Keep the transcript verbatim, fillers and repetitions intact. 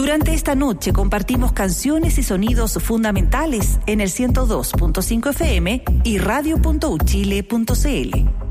Durante esta noche compartimos canciones y sonidos fundamentales en el ciento dos punto cinco F M y radio punto uchile punto c l.